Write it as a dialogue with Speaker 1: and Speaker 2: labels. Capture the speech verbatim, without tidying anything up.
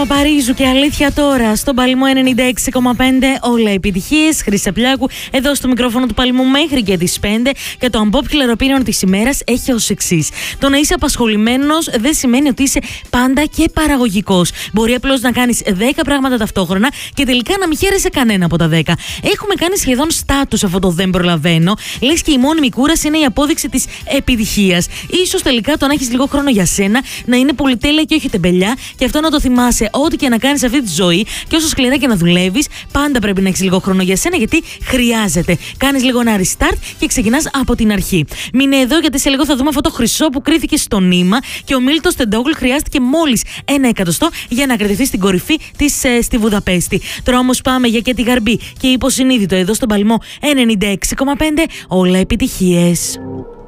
Speaker 1: Παπαρίζου και αλήθεια τώρα στον Παλμό ενενήντα έξι κόμμα πέντε. Όλα επιτυχίες. Χρύσα Πλιάκου εδώ στο μικρόφωνο του Παλμού μέχρι και τις πέντε. Και το unpopular opinion της ημέρας έχει ως εξής: το να είσαι απασχολημένος δεν σημαίνει ότι είσαι πάντα και παραγωγικός. Μπορεί απλώς να κάνεις δέκα πράγματα ταυτόχρονα και τελικά να μην χαίρεσαι κανένα από τα δέκα. Έχουμε κάνει σχεδόν στάτους αυτό το δεν προλαβαίνω. Λες και η μόνιμη κούραση είναι η απόδειξη της επιτυχίας. Ίσως τελικά το να έχεις λίγο χρόνο για σένα να είναι πολυτέλεια και όχι τεμπελιά, και αυτό να το θυμάσαι ό,τι και να κάνεις αυτή τη ζωή, και όσο σκληρά και να δουλεύεις, πάντα πρέπει να έχεις λίγο χρόνο για σένα, γιατί χρειάζεται. Κάνεις λίγο ένα restart και ξεκινάς από την αρχή. Μείνε εδώ, γιατί σε λίγο θα δούμε αυτό το χρυσό που κρίθηκε στο νήμα και ο Μίλτος Τεντόγλου χρειάστηκε μόλις ένα εκατοστό για να κρατηθεί στην κορυφή της ε, στη Βουδαπέστη. Τώρα όμως πάμε για και τη Γαρμπή και υποσυνείδητο εδώ στον Παλμό ενενήντα έξι κόμμα πέντε. Όλα επιτυχίες.